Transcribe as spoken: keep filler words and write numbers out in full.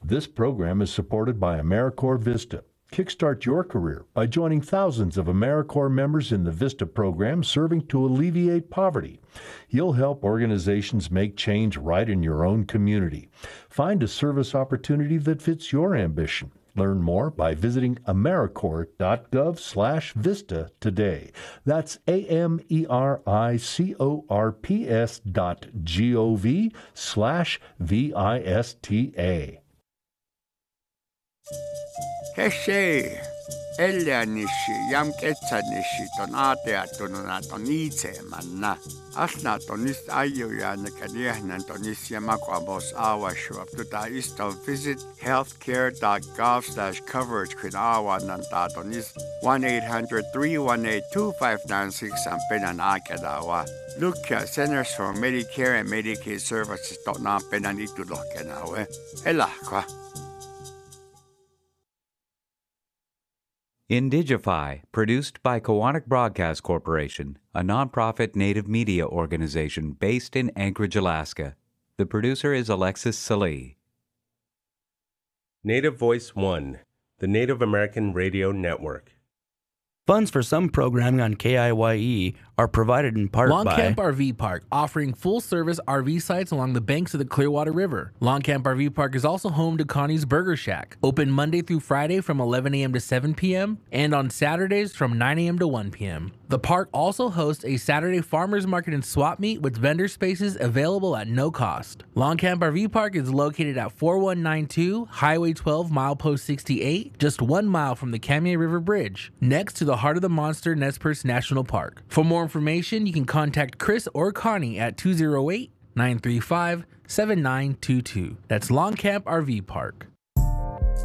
This program is supported by AmeriCorps Vista. Kickstart your career by joining thousands of AmeriCorps members in the VISTA program serving to alleviate poverty. You'll help organizations make change right in your own community. Find a service opportunity that fits your ambition. Learn more by visiting AmeriCorps.gov slash Vista today. That's A-M-E-R-I-C-O-R-P-S dot G-O-V slash V-I-S-T-A. Heshe, Elianishi, Yam Ketsanishi, Don Ateatununa, Tonice, Manna, Asna, Tonis Ayuyan, Kadian, and Tonis Yamakwabos, Awa, Shuap, to the east of visit healthcare.gov slash coverage, Quinawa, Nanta, Tonis, one eight hundred, three one eight, two five nine six, and Penan Akadawa. Look at Centers for Medicare and Medicaid Services, Totna Penanitu Lokanawe, Elakwa. Indigify, produced by Kowanek Broadcast Corporation, a nonprofit native media organization based in Anchorage, Alaska. The producer is Alexis Salee. Native Voice One, the Native American Radio Network. Funds for some programming on K I Y E are provided in part Long by Camp R V Park, offering full-service R V sites along the banks of the Clearwater River. Long Camp R V Park is also home to Connie's Burger Shack, open Monday through Friday from eleven a.m. to seven p.m. and on Saturdays from nine a.m. to one p.m. The park also hosts a Saturday farmers market and swap meet with vendor spaces available at no cost. Long Camp R V Park is located at forty-one ninety-two Highway twelve, milepost sixty-eight, just one mile from the Kamiah River Bridge, next to the Heart of the Monster Nez Perce National Park. For more information, you can contact Chris or Connie at two oh eight, nine three five, seven nine two two. That's Long Camp R V Park.